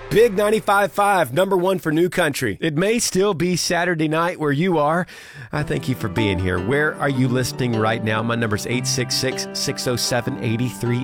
Big 95.5, number one for New Country. It may still be Saturday night where you are. I thank you for being here. Where are you listening right now? My number is 866-607-83